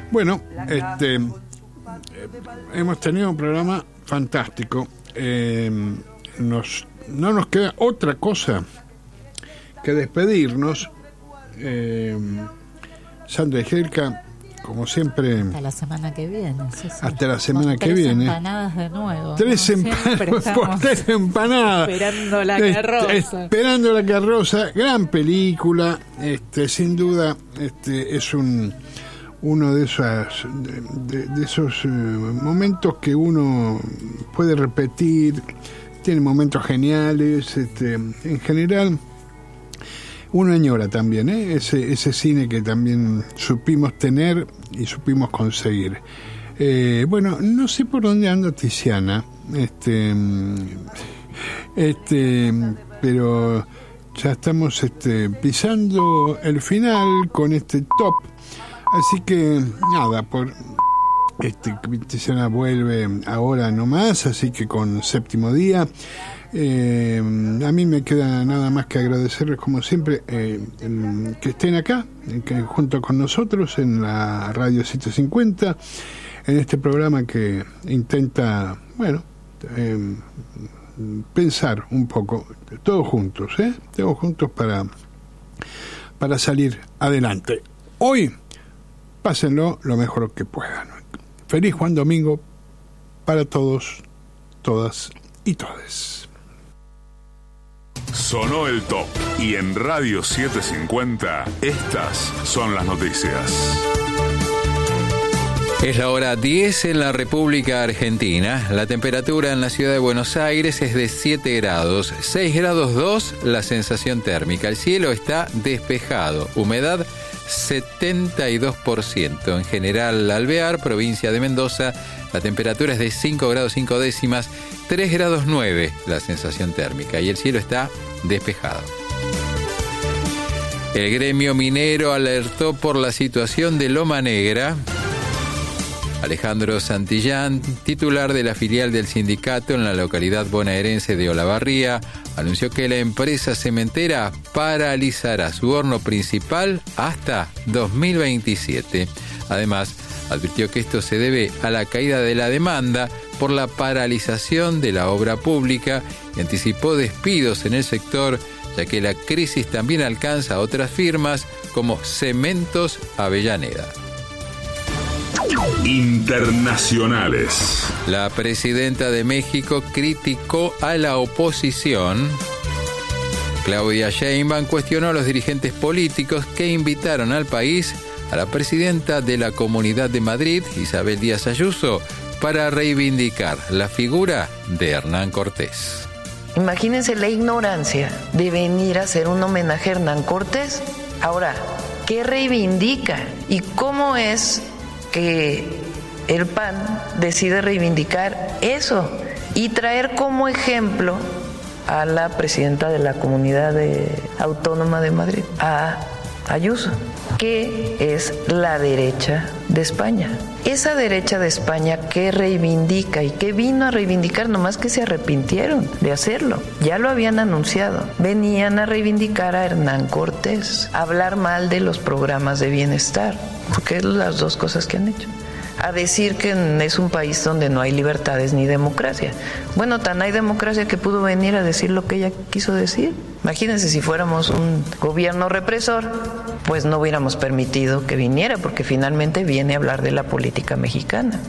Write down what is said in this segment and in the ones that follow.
Bueno, hemos tenido un programa fantástico. No nos queda otra cosa que despedirnos. Sandra y Helka, como siempre, hasta la semana que viene. Sí. Hasta la semana que viene. 3 empanadas de nuevo. 3 empanadas. Esperando la carroza. Esperando la carroza. Gran película. Sin duda, es uno de esos momentos que uno puede repetir. Tiene momentos geniales. En general, uno añora también, ese cine que también supimos tener y supimos conseguir. Bueno, no sé por dónde anda Tiziana, pero ya estamos pisando el final con este top. Así que nada, Tiziana vuelve ahora nomás, así que con Séptimo Día. A mí me queda nada más que agradecerles como siempre que estén acá junto con nosotros en la Radio 750, en este programa que intenta pensar un poco todos juntos para salir adelante. Hoy pásenlo lo mejor que puedan. Feliz Juan Domingo para todos, todas y todes. Sonó el top y en Radio 750 estas son las noticias. Es la hora 10 en la República Argentina. La temperatura en la ciudad de Buenos Aires es de 7 grados, 6 grados 2 la sensación térmica. El cielo está despejado, humedad 72%. En General Alvear, provincia de Mendoza, la temperatura es de 5 grados 5 décimas, 3 grados 9 la sensación térmica y el cielo está despejado. El gremio minero alertó por la situación de Loma Negra. Alejandro Santillán, titular de la filial del sindicato en la localidad bonaerense de Olavarría, anunció que la empresa cementera paralizará su horno principal hasta 2027. Además, advirtió que esto se debe a la caída de la demanda por la paralización de la obra pública y anticipó despidos en el sector, ya que la crisis también alcanza a otras firmas como Cementos Avellaneda. Internacionales. La presidenta de México criticó a la oposición. Claudia Sheinbaum cuestionó a los dirigentes políticos que invitaron al país a la presidenta de la Comunidad de Madrid, Isabel Díaz Ayuso, para reivindicar la figura de Hernán Cortés. Imagínense la ignorancia de venir a hacer un homenaje a Hernán Cortés. Ahora, ¿qué reivindica? ¿Y cómo es que el PAN decide reivindicar eso y traer como ejemplo a la presidenta de la Comunidad Autónoma de Madrid, a Ayuso, que es la derecha de España? Esa derecha de España que reivindica y que vino a reivindicar, nomás que se arrepintieron de hacerlo, ya lo habían anunciado, venían a reivindicar a Hernán Cortés, a hablar mal de los programas de bienestar, porque es las dos cosas que han hecho, a decir que es un país donde no hay libertades ni democracia. Bueno, tan hay democracia que pudo venir a decir lo que ella quiso decir. Imagínense si fuéramos un gobierno represor, pues no hubiéramos permitido que viniera, porque finalmente viene a hablar de la política mexicana.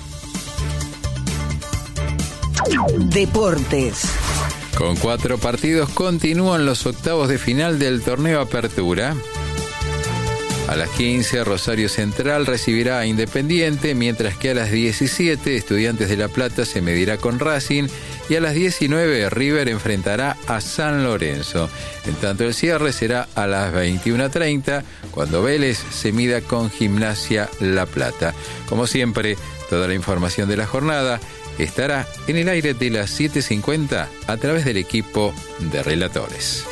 Deportes. Con 4 partidos continúan los octavos de final del torneo Apertura. A las 15, Rosario Central recibirá a Independiente, mientras que a las 17, Estudiantes de La Plata se medirá con Racing y a las 19, River enfrentará a San Lorenzo. En tanto, el cierre será a las 21:30, cuando Vélez se mida con Gimnasia La Plata. Como siempre, toda la información de la jornada estará en el aire de las 7:50 a través del equipo de relatores.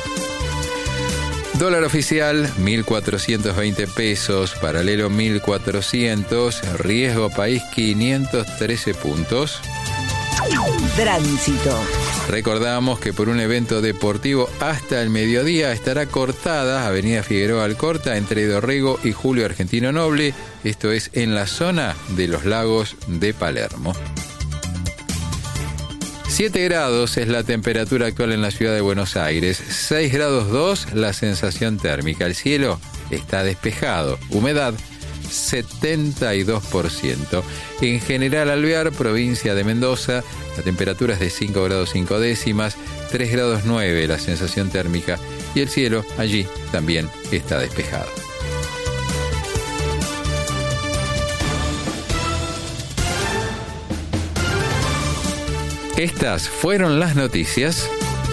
Dólar oficial, 1.420 pesos, paralelo 1.400, riesgo país 513 puntos. Tránsito. Recordamos que por un evento deportivo hasta el mediodía estará cortada Avenida Figueroa Alcorta entre Dorrego y Julio Argentino Noble, esto es en la zona de los Lagos de Palermo. 7 grados es la temperatura actual en la ciudad de Buenos Aires, 6 grados 2 la sensación térmica, el cielo está despejado, humedad 72%. En General Alvear, provincia de Mendoza, la temperatura es de 5 grados 5 décimas, 3 grados 9 la sensación térmica y el cielo allí también está despejado. Estas fueron las noticias.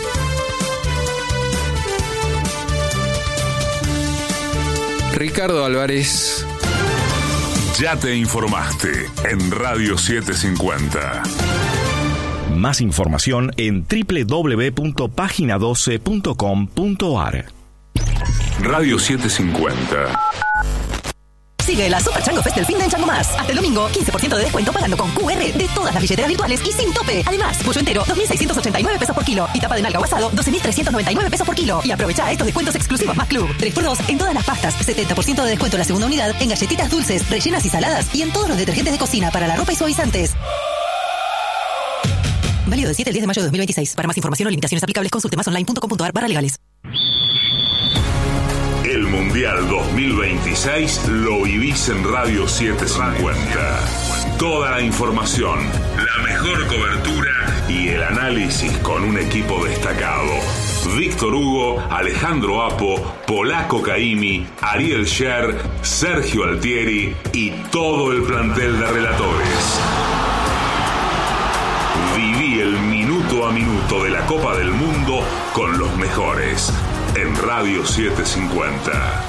Ricardo Álvarez. Ya te informaste en Radio 750. Más información en www.pagina12.com.ar. Radio 750. Sigue la Super Chango Fest del fin de en Chango Más. Hasta el domingo, 15% de descuento pagando con QR de todas las billeteras virtuales y sin tope. Además, pollo entero, 2.689 pesos por kilo. Y tapa de nalga o asado, 12.399 pesos por kilo. Y aprovecha estos descuentos exclusivos Más Club. 3x2 en todas las pastas, 70% de descuento en la segunda unidad, en galletitas dulces, rellenas y saladas y en todos los detergentes de cocina para la ropa y suavizantes. Válido del 7 al 10 de mayo de 2026. Para más información o limitaciones aplicables, consulte masonline.com.ar/legales. El Mundial 2026 lo vivís en Radio 750. Toda la información, la mejor cobertura y el análisis con un equipo destacado. Víctor Hugo, Alejandro Apo, Polaco Caimi, Ariel Scher, Sergio Altieri y todo el plantel de relatores. Viví el minuto a minuto de la Copa del Mundo con los mejores en Radio 750.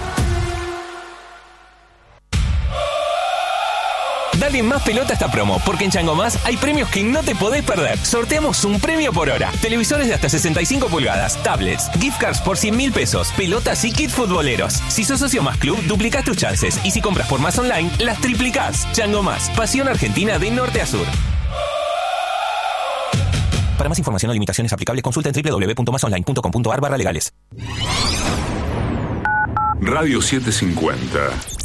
Dale más pelota a esta promo, porque en Chango Más hay premios que no te podés perder. Sorteamos un premio por hora. Televisores de hasta 65 pulgadas, tablets, gift cards por 100.000 pesos, pelotas y kits futboleros. Si sos socio Más Club, duplicás tus chances. Y si compras por Más Online, las triplicás. Chango Más, pasión argentina de norte a sur. Para más información o limitaciones aplicables, consulta en www.masonline.com.ar/legales. Radio 750.